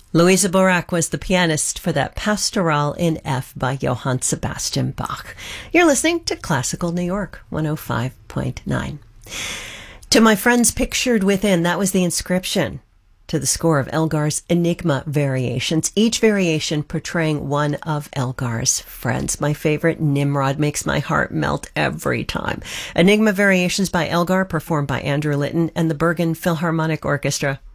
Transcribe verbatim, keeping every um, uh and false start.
Louisa Borac was the pianist for that Pastoral in F by Johann Sebastian Bach. You're listening to Classical New York, one oh five point nine. To my friends pictured within, that was the inscription to the score of Elgar's Enigma variations, each variation portraying one of Elgar's friends. My favorite, Nimrod, makes my heart melt every time. Enigma variations by Elgar, performed by Andrew Litton and the Bergen Philharmonic Orchestra.